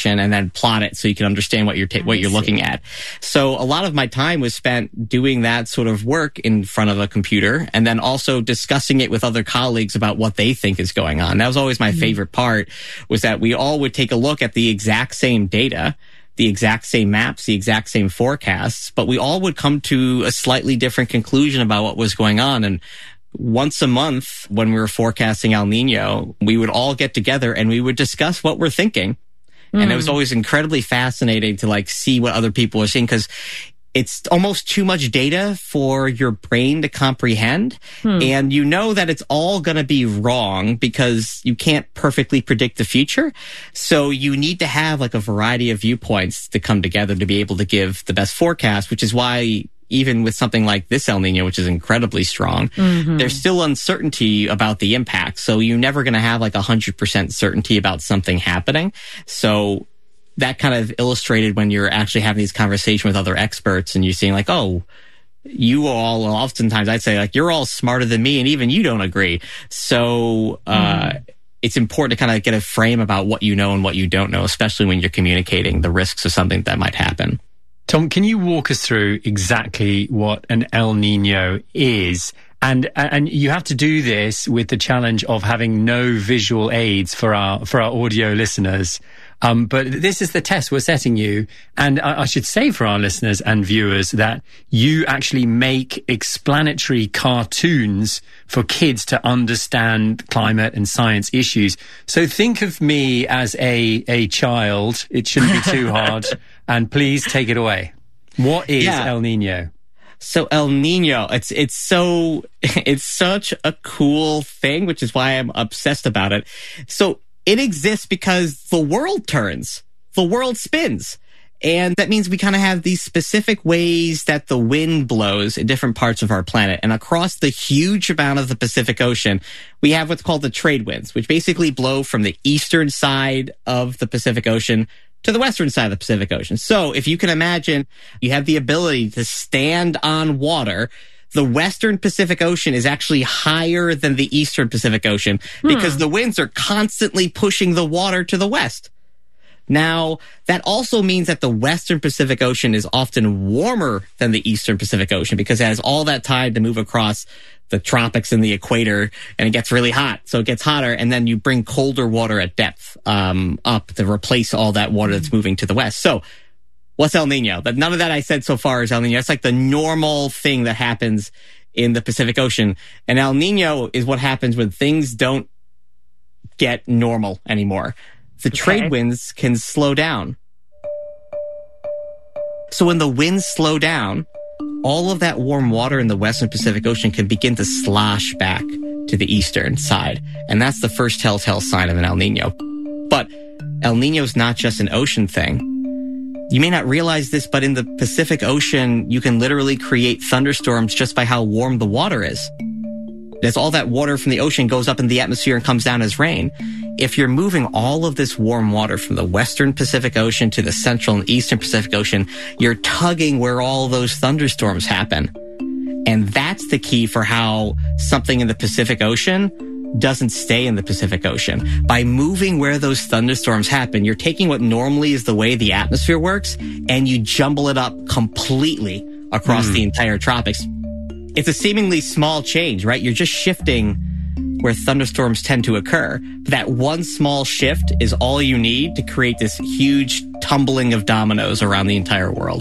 direction and then plot it so you can understand what you're looking at. So a lot of my time was spent doing that sort of work in front of a computer and then also discussing it with other colleagues about what they think is going on. That was always my favorite part, was that we all would take a look at the exact same data, the exact same maps, the exact same forecasts, but we all would come to a slightly different conclusion about what was going on. And once a month, when we were forecasting El Nino, we would all get together and we would discuss what we're thinking. And it was always incredibly fascinating to see what other people are seeing, because it's almost too much data for your brain to comprehend. And you know that it's all going to be wrong because you can't perfectly predict the future. So you need to have a variety of viewpoints to come together to be able to give the best forecast, which is why even with something like this El Nino, which is incredibly strong, there's still uncertainty about the impact. So you're never going to have 100% certainty about something happening. So that kind of illustrated when you're actually having these conversations with other experts and you're seeing you all, oftentimes I'd say you're all smarter than me and even you don't agree. So, it's important to kind of get a frame about what you know and what you don't know, especially when you're communicating the risks of something that might happen. Tom, can you walk us through exactly what an El Nino is? And you have to do this with the challenge of having no visual aids for our audio listeners. But this is the test we're setting you. And I should say for our listeners and viewers that you actually make explanatory cartoons for kids to understand climate and science issues. So think of me as a child. It shouldn't be too hard. And please take it away. What is El Nino? So El Nino, it's such a cool thing, which is why I'm obsessed about it. So it exists because the world turns, the world spins. And that means we kind of have these specific ways that the wind blows in different parts of our planet. And across the huge amount of the Pacific Ocean, we have what's called the trade winds, which basically blow from the eastern side of the Pacific Ocean to the western side of the Pacific Ocean. So if you can imagine, you have the ability to stand on water. The western Pacific Ocean is actually higher than the eastern Pacific Ocean because the winds are constantly pushing the water to the west. Now, that also means that the western Pacific Ocean is often warmer than the eastern Pacific Ocean because it has all that time to move across the tropics and the equator, and it gets really hot. So it gets hotter, and then you bring colder water at depth up to replace all that water that's moving to the west. So what's El Nino? None of that I said so far is El Nino. It's the normal thing that happens in the Pacific Ocean. And El Nino is what happens when things don't get normal anymore. The trade winds can slow down. So when the winds slow down, all of that warm water in the western Pacific Ocean can begin to slosh back to the eastern side. And that's the first telltale sign of an El Nino. But El Nino is not just an ocean thing. You may not realize this, but in the Pacific Ocean, you can literally create thunderstorms just by how warm the water is. As all that water from the ocean goes up in the atmosphere and comes down as rain, if you're moving all of this warm water from the western Pacific Ocean to the central and eastern Pacific Ocean, you're tugging where all those thunderstorms happen. And that's the key for how something in the Pacific Ocean doesn't stay in the Pacific Ocean. By moving where those thunderstorms happen, you're taking what normally is the way the atmosphere works, and you jumble it up completely across the entire tropics. It's a seemingly small change, right? You're just shifting where thunderstorms tend to occur. But that one small shift is all you need to create this huge tumbling of dominoes around the entire world.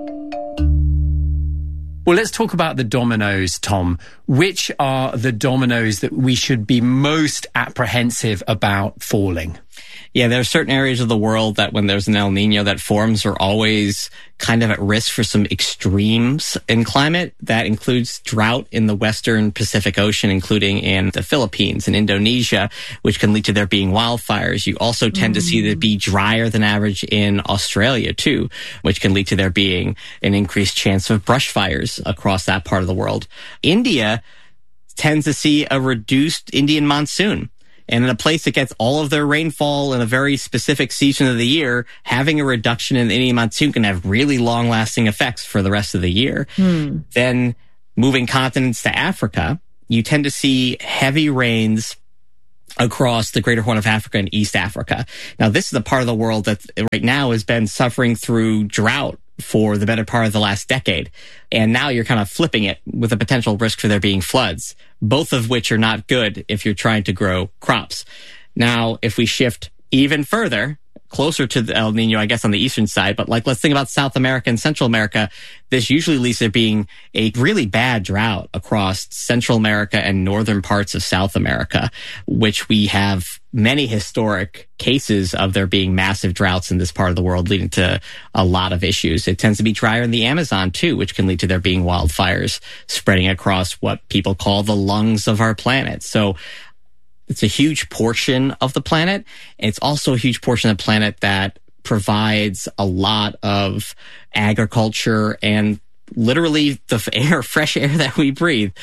Well, let's talk about the dominoes, Tom. Which are the dominoes that we should be most apprehensive about falling? Yeah, there are certain areas of the world that when there's an El Nino that forms are always kind of at risk for some extremes in climate. That includes drought in the western Pacific Ocean, including in the Philippines and Indonesia, which can lead to there being wildfires. You also tend to see it be drier than average in Australia too, which can lead to there being an increased chance of brush fires across that part of the world. India tends to see a reduced Indian monsoon. And in a place that gets all of their rainfall in a very specific season of the year, having a reduction in the Indian monsoon can have really long-lasting effects for the rest of the year. Then moving continents to Africa, you tend to see heavy rains across the Greater Horn of Africa and East Africa. Now, this is the part of the world that right now has been suffering through drought for the better part of the last decade. And now you're kind of flipping it with a potential risk for there being floods, both of which are not good if you're trying to grow crops. Now, if we shift even further, closer to the El Nino, I guess, on the eastern side, but like, let's think about South America and Central America. This usually leads to being a really bad drought across Central America and northern parts of South America, which we have many historic cases of there being massive droughts in this part of the world, leading to a lot of issues. It tends to be drier in the Amazon too, which can lead to there being wildfires spreading across what people call the lungs of our planet. So it's a huge portion of the planet. It's also a huge portion of the planet that provides a lot of agriculture and literally the fresh air that we breathe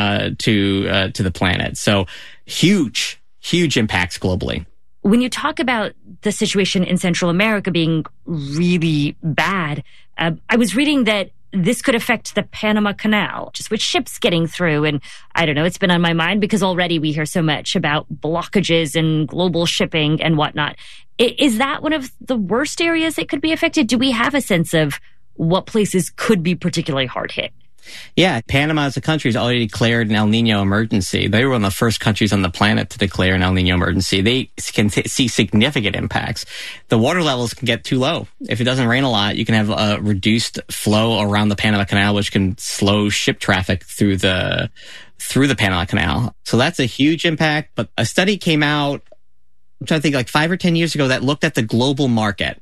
to the planet. So huge impacts globally. When you talk about the situation in Central America being really bad, I was reading that this could affect the Panama Canal, just with ships getting through. And I don't know, it's been on my mind because already we hear so much about blockages and global shipping and whatnot. Is that one of the worst areas that could be affected? Do we have a sense of what places could be particularly hard hit? Yeah, Panama as a country has already declared an El Nino emergency. They were one of the first countries on the planet to declare an El Nino emergency. They can see significant impacts. The water levels can get too low. If it doesn't rain a lot, you can have a reduced flow around the Panama Canal, which can slow ship traffic through the Panama Canal. So that's a huge impact. But a study came out, I'm trying to think, like 5 or 10 years ago, that looked at the global market.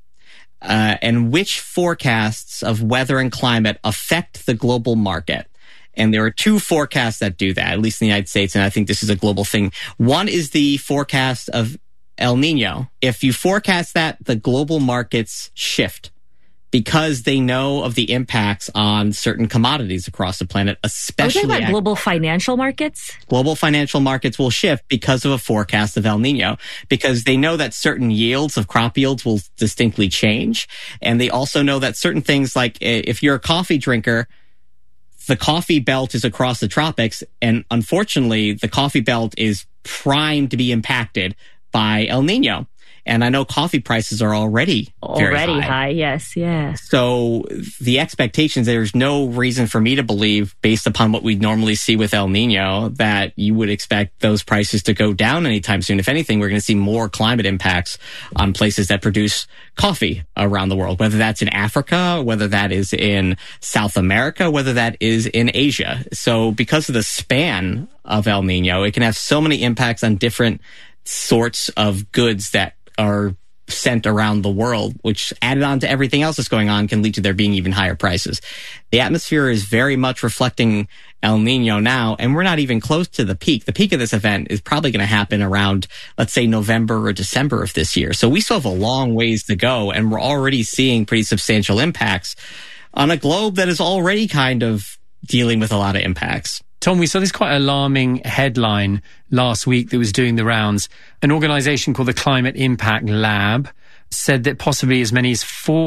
And which forecasts of weather and climate affect the global market. And there are 2 forecasts that do that, at least in the United States, and I think this is a global thing. One is the forecast of El Nino. If you forecast that, the global markets shift because they know of the impacts on certain commodities across the planet, especially... Are we talking about global financial markets? Global financial markets will shift because of a forecast of El Nino, because they know that certain yields of crop yields will distinctly change. And they also know that certain things, like if you're a coffee drinker, the coffee belt is across the tropics. And unfortunately, the coffee belt is primed to be impacted by El Nino. And I know coffee prices are already very high. Yes, yeah. So the expectations, there's no reason for me to believe, based upon what we normally see with El Nino, that you would expect those prices to go down anytime soon. If anything, we're going to see more climate impacts on places that produce coffee around the world, whether that's in Africa, whether that is in South America, whether that is in Asia. So because of the span of El Nino, it can have so many impacts on different sorts of goods that are sent around the world, which added on to everything else that's going on can lead to there being even higher prices. The atmosphere is very much reflecting El Nino now, and we're not even close to the peak. The peak of this event is probably going to happen around, let's say, November or December of this year. So we still have a long ways to go, and we're already seeing pretty substantial impacts on a globe that is already kind of dealing with a lot of impacts. Tom, we saw this quite alarming headline last week that was doing the rounds. An organization called the Climate Impact Lab said that possibly as many as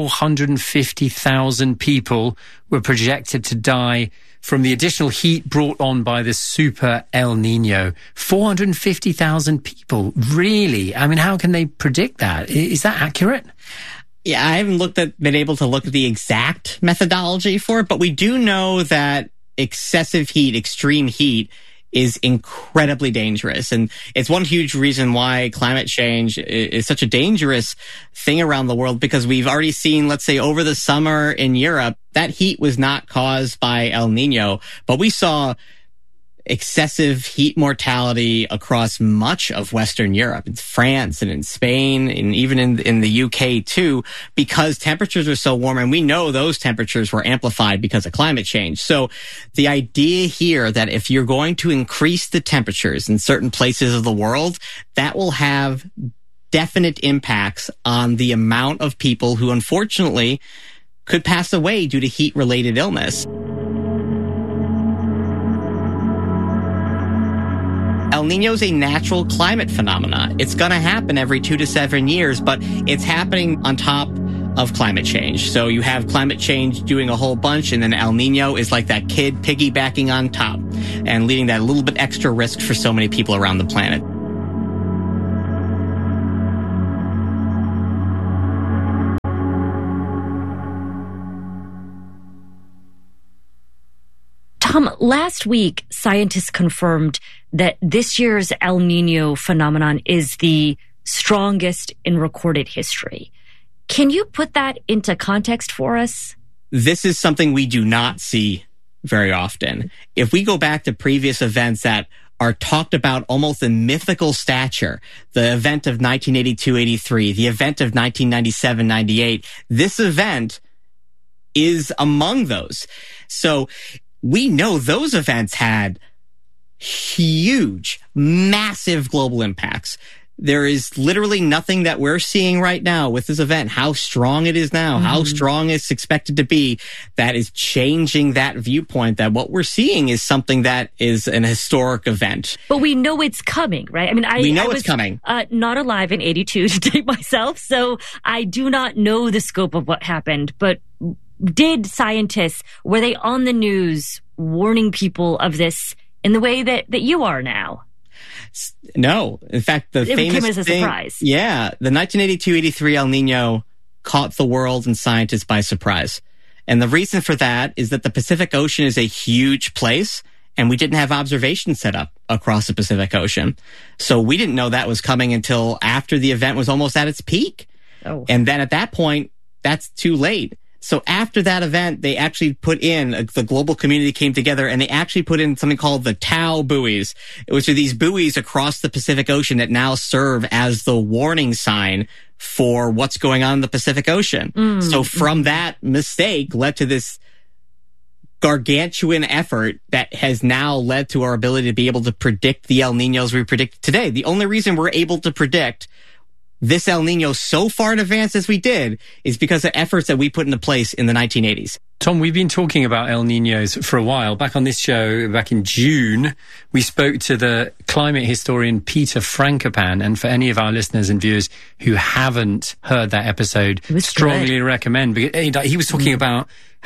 450,000 people were projected to die from the additional heat brought on by the super El Nino. 450,000 people, really? I mean, how can they predict that? Is that accurate? Yeah, I haven't been able to look at the exact methodology for it, but we do know that excessive heat, extreme heat, is incredibly dangerous. And it's one huge reason why climate change is such a dangerous thing around the world, because we've already seen, let's say, over the summer in Europe, that heat was not caused by El Nino, but we saw excessive heat mortality across much of Western Europe, in France and in Spain, and even in the UK too, because temperatures are so warm. And we know those temperatures were amplified because of climate change. So the idea here that if you're going to increase the temperatures in certain places of the world, that will have definite impacts on the amount of people who unfortunately could pass away due to heat-related illness. El Nino is a natural climate phenomena. It's going to happen every 2 to 7 years, but it's happening on top of climate change. So you have climate change doing a whole bunch, and then El Nino is like that kid piggybacking on top and leading that little bit extra risk for so many people around the planet. Tom, last week, scientists confirmed that this year's El Nino phenomenon is the strongest in recorded history. Can you put that into context for us? This is something we do not see very often. If we go back to previous events that are talked about almost in mythical stature, the event of 1982-83, the event of 1997-98, this event is among those. So we know those events had huge, massive global impacts. There is literally nothing that we're seeing right now with this event, how strong it is now, how strong it's expected to be, that is changing that viewpoint that what we're seeing is something that is an historic event. But we know it's coming, right? I mean, we know I was it's coming. Not alive in 82 to date myself, so I do not know the scope of what happened. But did scientists, were they on the news warning people of this in the way that you are now? No. In fact, the famous came as a surprise. Yeah. The 1982-83 El Nino caught the world and scientists by surprise. And the reason for that is that the Pacific Ocean is a huge place, and we didn't have observations set up across the Pacific Ocean. So we didn't know that was coming until after the event was almost at its peak. Oh. And then at that point, that's too late. So after that event, they actually put in, the global community came together and they actually put in something called the Tau buoys, which are these buoys across the Pacific Ocean that now serve as the warning sign for what's going on in the Pacific Ocean. So from that mistake led to this gargantuan effort that has now led to our ability to be able to predict the El Niños we predict today. The only reason we're able to predict this El Nino so far in advance as we did is because of efforts that we put into place in the 1980s. Tom, we've been talking about El Niños for a while. Back on this show, back in June, we spoke to the climate historian Peter Frankopan. And for any of our listeners and viewers who haven't heard that episode, strongly recommend. Because he was talking about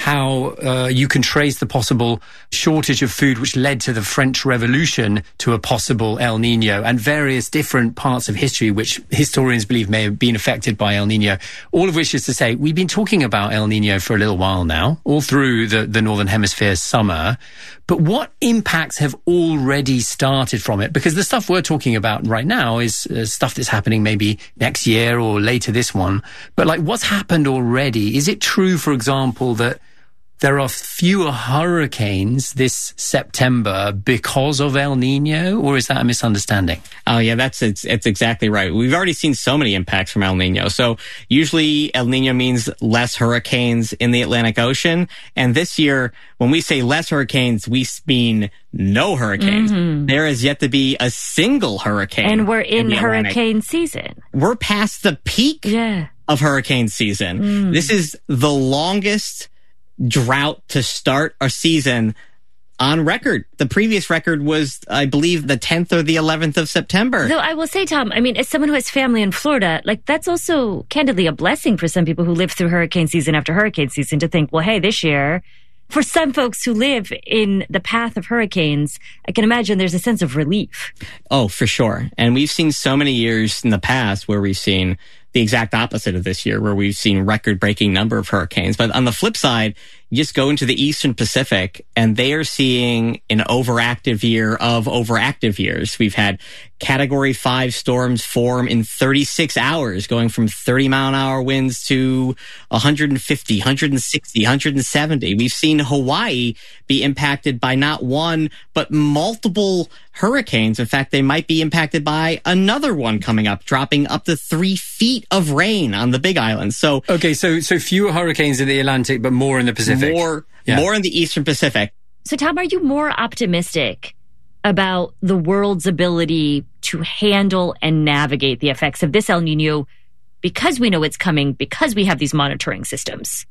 how you can trace the possible shortage of food which led to the French Revolution to a possible El Nino, and various different parts of history which historians believe may have been affected by El Nino. All of which is to say, we've been talking about El Nino for a little while now, all through the Northern Hemisphere's summer. But what impacts have already started from it? Because the stuff we're talking about right now is stuff that's happening maybe next year or later this one. But like, what's happened already? Is it true, for example, that there are fewer hurricanes this September because of El Nino, or is that a misunderstanding? Oh, yeah, it's exactly right. We've already seen so many impacts from El Nino. So usually El Nino means less hurricanes in the Atlantic Ocean. And this year, when we say less hurricanes, we mean no hurricanes. There is yet to be a single hurricane. And we're in hurricane season. We're past the peak of hurricane season. This is the longest drought to start a season on record. The previous record was, I believe, the 10th or the 11th of September. Though I will say, Tom, I mean, as someone who has family in Florida, like, that's also candidly a blessing for some people who live through hurricane season after hurricane season to think, well, hey, this year, for some folks who live in the path of hurricanes, I can imagine there's a sense of relief. Oh, for sure. And we've seen so many years in the past where we've seen the exact opposite of this year, where we've seen record-breaking number of hurricanes. But on the flip side, you just go into the Eastern Pacific, and they are seeing an overactive year of overactive years. We've had Category 5 storms form in 36 hours, going from 30-mile-an-hour winds to 150, 160, 170. We've seen Hawaii be impacted by not one, but multiple hurricanes. In fact, they might be impacted by another one coming up, dropping up to 3 feet of rain on the Big Island. So, okay, so fewer hurricanes in the Atlantic, but more in the Pacific. More in the Eastern Pacific. So, Tom, are you more optimistic about the world's ability to handle and navigate the effects of this El Nino because we know it's coming, because we have these monitoring systems?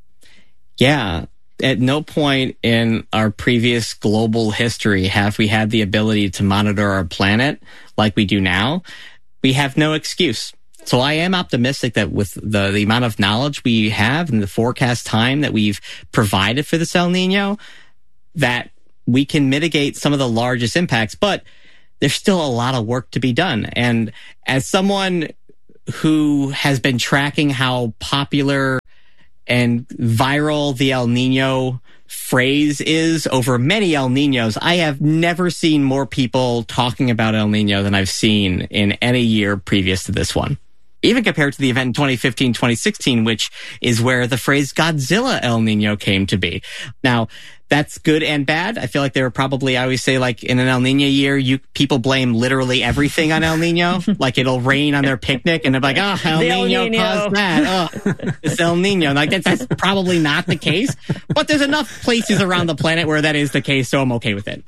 Yeah. At no point in our previous global history have we had the ability to monitor our planet like we do now. We have no excuse. So I am optimistic that with the amount of knowledge we have and the forecast time that we've provided for this El Nino, that we can mitigate some of the largest impacts, but there's still a lot of work to be done. And as someone who has been tracking how popular and viral the El Nino phrase is over many El Ninos, I have never seen more people talking about El Nino than I've seen in any year previous to this one. Even compared to the event in 2015, 2016, which is where the phrase Godzilla El Nino came to be. Now, that's good and bad. I feel like there were probably, I always say, like in an El Nino year, people blame literally everything on El Nino. Like it'll rain on their picnic and they're like, oh, El Nino caused that. Oh, it's El Nino. Like that's probably not the case, but there's enough places around the planet where that is the case, so I'm okay with it.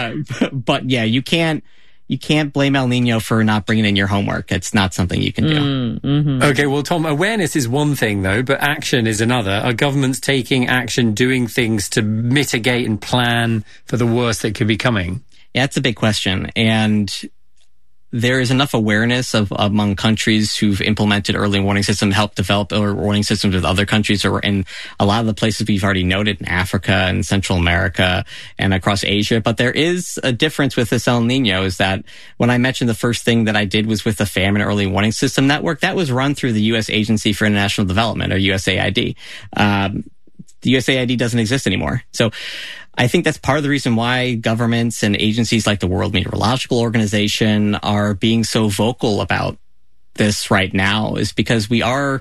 But yeah, you can't blame El Nino for not bringing in your homework. It's not something you can do. Mm-hmm. Okay, well, Tom, awareness is one thing, though, but action is another. Are governments taking action, doing things to mitigate and plan for the worst that could be coming? Yeah, that's a big question. And there is enough awareness among countries who've implemented early warning systems, helped develop early warning systems with other countries, or in a lot of the places we've already noted in Africa and Central America and across Asia. But there is a difference with this El Nino, is that when I mentioned the first thing that I did was with the Famine Early Warning System Network, that was run through the U.S. Agency for International Development, or USAID. The USAID doesn't exist anymore. So I think that's part of the reason why governments and agencies like the World Meteorological Organization are being so vocal about this right now, is because we are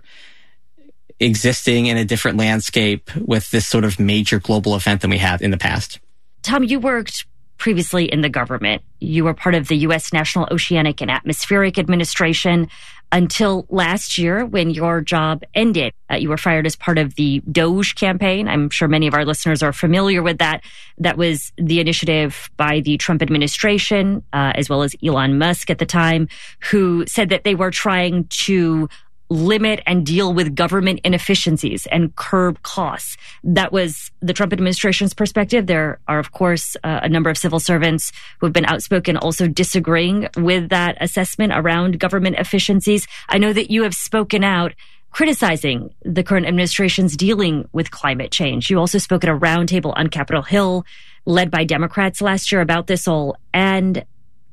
existing in a different landscape with this sort of major global event than we have in the past. Tom, you worked previously in the government. You were part of the U.S. National Oceanic and Atmospheric Administration until last year when your job ended. You were fired as part of the DOGE campaign. I'm sure many of our listeners are familiar with that. That was the initiative by the Trump administration, as well as Elon Musk at the time, who said that they were trying to limit and deal with government inefficiencies and curb costs. That was the Trump administration's perspective. There are, of course, a number of civil servants who have been outspoken also disagreeing with that assessment around government efficiencies. I know that you have spoken out criticizing the current administration's dealing with climate change. You also spoke at a roundtable on Capitol Hill led by Democrats last year about this all. And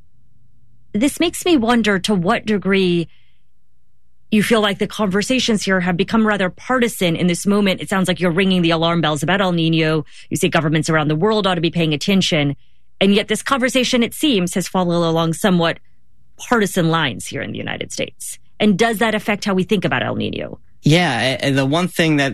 this makes me wonder to what degree you feel like the conversations here have become rather partisan in this moment. It sounds like you're ringing the alarm bells about El Nino. You say governments around the world ought to be paying attention. And yet this conversation, it seems, has followed along somewhat partisan lines here in the United States. And does that affect how we think about El Nino? Yeah, and the one thing that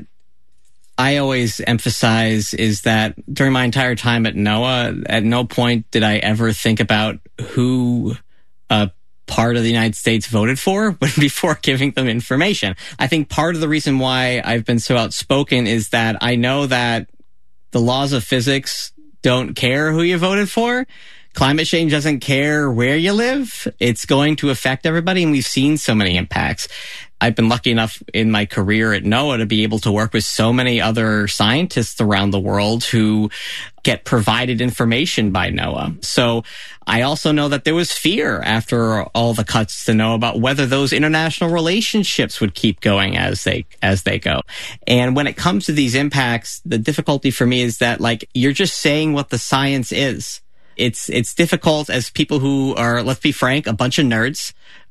I always emphasize is that during my entire time at NOAA, at no point did I ever think about who part of the United States voted for, but before giving them information. I think part of the reason why I've been so outspoken is that I know that the laws of physics don't care who you voted for. Climate change doesn't care where you live. It's going to affect everybody, and we've seen so many impacts. I've been lucky enough in my career at NOAA to be able to work with so many other scientists around the world who get provided information by NOAA. So I also know that there was fear after all the cuts to NOAA about whether those international relationships would keep going as they go. And when it comes to these impacts, the difficulty for me is that, like, you're just saying what the science is. It's difficult as people who are, let's be frank, a bunch of nerds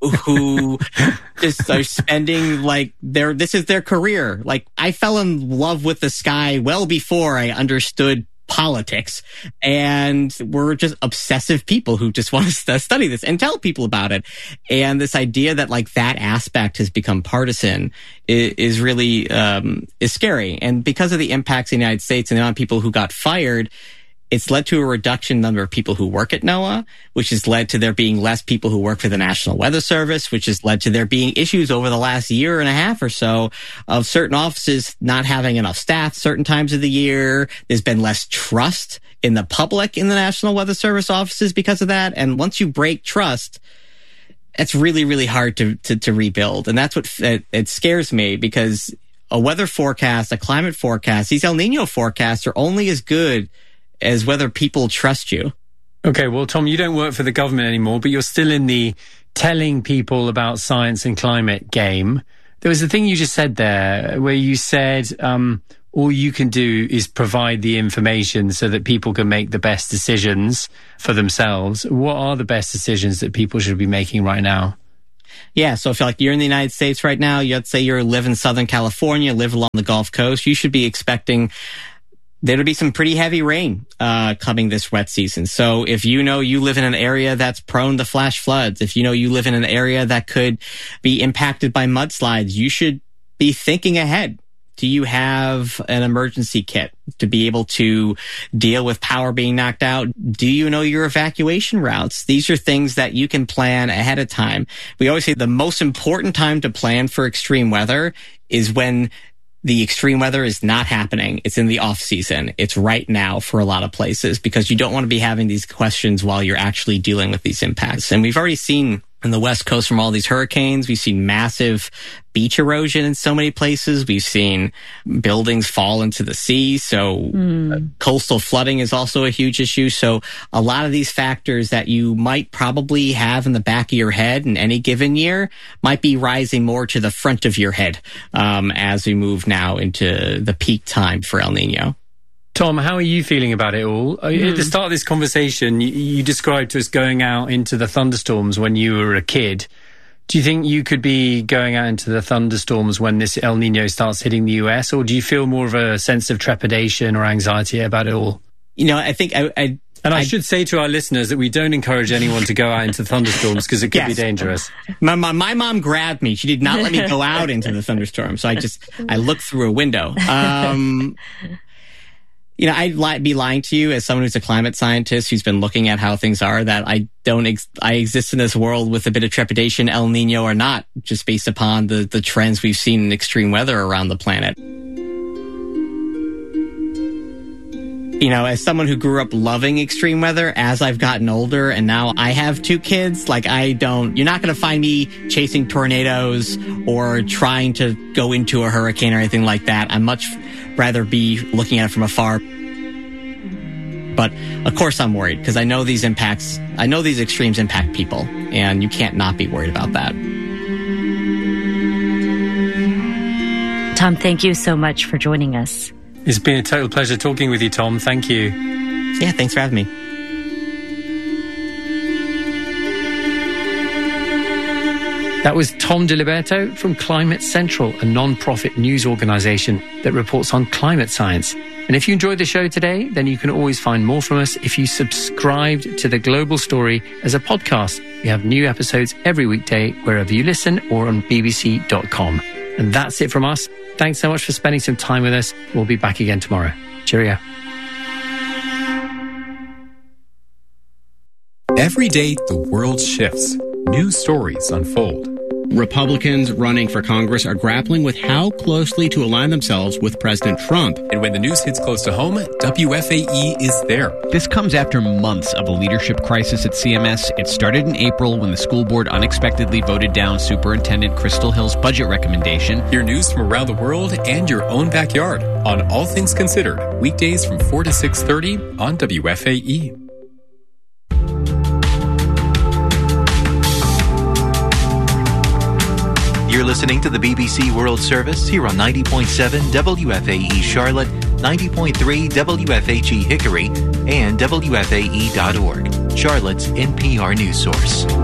who just are spending this is their career. Like, I fell in love with the sky well before I understood politics, and we're just obsessive people who just want to study this and tell people about it. And this idea that that aspect has become partisan is really is scary. And because of the impacts in the United States and the amount of people who got fired, it's led to a reduction in the number of people who work at NOAA, which has led to there being less people who work for the National Weather Service, which has led to there being issues over the last year and a half or so of certain offices not having enough staff certain times of the year. There's been less trust in the public in the National Weather Service offices because of that. And once you break trust, it's really, really hard to rebuild. And that's what it scares me, because a weather forecast, a climate forecast, these El Nino forecasts are only as good as whether people trust you. Okay, well, Tom, you don't work for the government anymore, but you're still in the telling people about science and climate game. There was a thing you just said there where you said all you can do is provide the information so that people can make the best decisions for themselves. What are the best decisions that people should be making right now? Yeah, so if you're in the United States right now, let's say you live in Southern California, live along the Gulf Coast, you should be expecting there to be some pretty heavy rain coming this wet season. So if you live in an area that's prone to flash floods, if you live in an area that could be impacted by mudslides, you should be thinking ahead. Do you have an emergency kit to be able to deal with power being knocked out? Do you know your evacuation routes? These are things that you can plan ahead of time. We always say the most important time to plan for extreme weather is when the extreme weather is not happening. It's in the off season. It's right now for a lot of places because you don't want to be having these questions while you're actually dealing with these impacts. And we've already seen on the West Coast from all these hurricanes, we've seen massive beach erosion in so many places. We've seen buildings fall into the sea. So coastal flooding is also a huge issue. So a lot of these factors that you might probably have in the back of your head in any given year might be rising more to the front of your head as we move now into the peak time for El Nino. Tom, how are you feeling about it all? At the start of this conversation, you described to us going out into the thunderstorms when you were a kid. Do you think you could be going out into the thunderstorms when this El Nino starts hitting the US, or do you feel more of a sense of trepidation or anxiety about it all? I think I should say to our listeners that we don't encourage anyone to go out into thunderstorms because it could be dangerous. My mom grabbed me. She did not let me go out into the thunderstorm. So I looked through a window. I'd be lying to you as someone who's a climate scientist who's been looking at how things are that I exist in this world with a bit of trepidation, El Nino or not, just based upon the trends we've seen in extreme weather around the planet. As someone who grew up loving extreme weather, as I've gotten older and now I have 2 kids, you're not going to find me chasing tornadoes or trying to go into a hurricane or anything like that. I'd much rather be looking at it from afar. But of course I'm worried because I know these extremes impact people and you can't not be worried about that. Tom, thank you so much for joining us. It's been a total pleasure talking with you, Tom. Thank you. Yeah, thanks for having me. That was Tom DiLiberto from Climate Central, a non-profit news organisation that reports on climate science. And if you enjoyed the show today, then you can always find more from us if you subscribed to The Global Story as a podcast. We have new episodes every weekday wherever you listen or on bbc.com. And that's it from us. Thanks so much for spending some time with us. We'll be back again tomorrow. Cheerio. Every day, the world shifts. New stories unfold. Republicans running for Congress are grappling with how closely to align themselves with President Trump. And when the news hits close to home, WFAE is there. This comes after months of a leadership crisis at CMS. It started in April when the school board unexpectedly voted down Superintendent Crystal Hill's budget recommendation. Hear news from around the world and your own backyard on All Things Considered, weekdays from 4 to 6:30 on WFAE. You're listening to the BBC World Service here on 90.7 WFAE Charlotte, 90.3 WFHE Hickory, and WFAE.org, Charlotte's NPR news source.